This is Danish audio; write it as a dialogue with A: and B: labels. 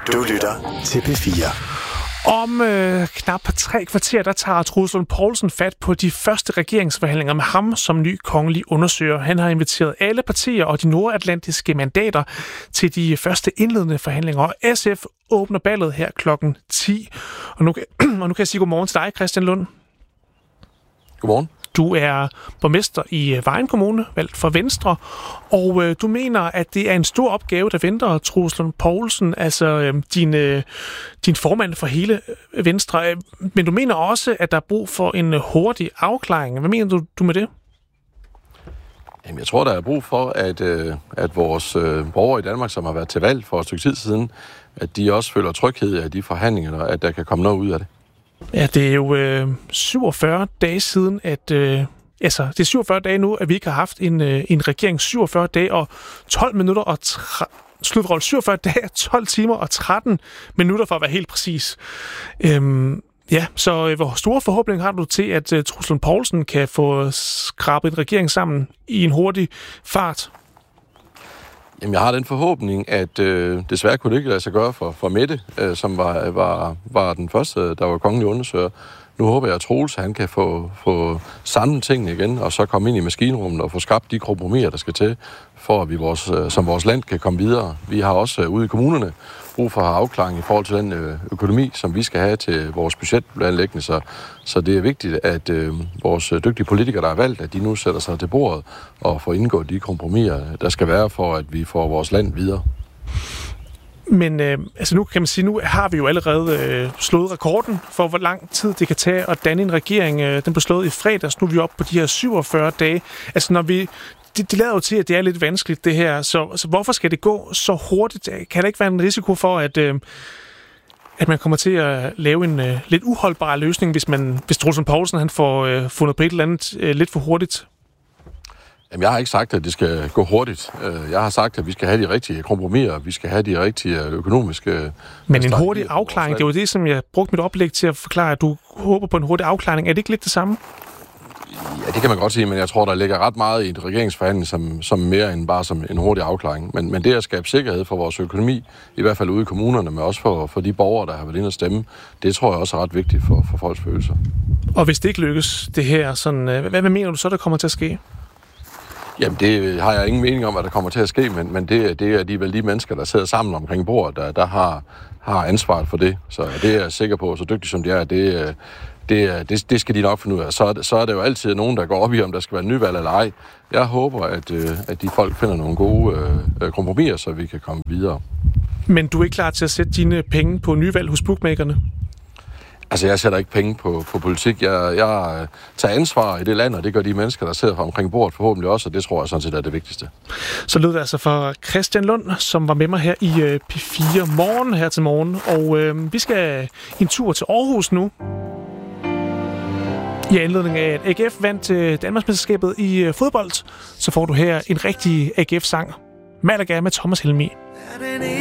A: Du lytter til P4.
B: Om knap 3 kvarter, der tager Troels Lund Poulsen fat på de første regeringsforhandlinger med ham som ny kongelig undersøger. Han har inviteret alle partier og de nordatlantiske mandater til de første indledende forhandlinger, og SF åbner ballet her klokken 10. Og nu kan jeg sige godmorgen til dig, Christian Lund.
C: Godmorgen.
B: Du er borgmester i Vejen Kommune, valgt for Venstre, og du mener, at det er en stor opgave, der venter Troels Lund Poulsen, altså din formand for hele Venstre. Men du mener også, at der er brug for en hurtig afklaring. Hvad mener du med det?
C: Jamen, jeg tror, der er brug for, at vores borgere i Danmark, som har været til valg for et stykke tid siden, at de også føler tryghed af de forhandlinger, og at der kan komme noget ud af det.
B: Ja, det er jo 47 dage siden, at... det er 47 dage nu, at vi ikke har haft en regering. 47 dage og 12 minutter og... Sluthold 47 dage, 12 timer og 13 minutter, for at være helt præcis. Så hvor store forhåbninger har du til, at Troels Lund Poulsen kan få skrabet en regering sammen i en hurtig fart?
C: Jamen, jeg har den forhåbning, at desværre kunne det ikke lade sig gøre for Mette, som var den første, der var kongelig undersøger. Nu håber jeg, at Troels han kan få samlet tingene igen, og så komme ind i maskinrummet og få skabt de kompromiser, der skal til, for at vi som vores land kan komme videre. Vi har også ude i kommunerne brug for at have afklaring i forhold til den økonomi, som vi skal have til vores budgetplanlægning. Så det er vigtigt, at vores dygtige politikere, der er valgt, at de nu sætter sig til bordet og får indgået de kompromiser, der skal være for, at vi får vores land videre.
B: Men nu kan man sige, nu har vi jo allerede slået rekorden for, hvor lang tid det kan tage at danne en regering. Den blev slået i fredags, nu er vi oppe på de her 47 dage. Altså når vi... Det lader jo til, at det er lidt vanskeligt, det her. Så hvorfor skal det gå så hurtigt? Kan der ikke være en risiko for, at man kommer til at lave en lidt uholdbar løsning, hvis Troels Lund Poulsen han får fundet på et eller andet lidt for hurtigt?
C: Jamen, jeg har ikke sagt, at det skal gå hurtigt. Jeg har sagt, at vi skal have de rigtige kompromiser, vi skal have de rigtige økonomiske...
B: Men en hurtig afklaring, det var det, som jeg brugte mit oplæg til at forklare, at du håber på en hurtig afklaring. Er det ikke lidt det samme?
C: Ja, det kan man godt sige, men jeg tror, der ligger ret meget i et regeringsforhandling, som mere end bare som en hurtig afklaring. Men det at skabe sikkerhed for vores økonomi, i hvert fald ude i kommunerne, men også for de borgere, der har været inde og stemme, det tror jeg også er ret vigtigt for folks følelser.
B: Og hvis det ikke lykkes, det her, sådan, hvad mener du så, der kommer til at ske?
C: Jamen, det har jeg ingen mening om, hvad der kommer til at ske, men det er alligevel de mennesker, der sidder sammen omkring bordet, der har ansvaret for det. Så det er jeg sikker på, så dygtigt som de er, det skal de nok finde ud af. Så er det jo altid nogen, der går op i, om der skal være nyvalg eller ej. Jeg håber, at de folk finder nogle gode kompromiser, så vi kan komme videre.
B: Men du er ikke klar til at sætte dine penge på nyvalg hos bookmakerne?
C: Altså, jeg sætter ikke penge på politik. Jeg tager ansvar i det land, og det gør de mennesker, der sidder omkring bordet forhåbentlig også, og det tror jeg sådan set er det vigtigste. Så
B: lød det altså for Christian Lund, som var med mig her i P4 Morgen her til morgen. Og vi skal en tur til Aarhus nu. I anledning af, at AGF vandt Danmarksmesterskabet i fodbold, så får du her en rigtig AGF-sang. Malaga med Thomas Helmig.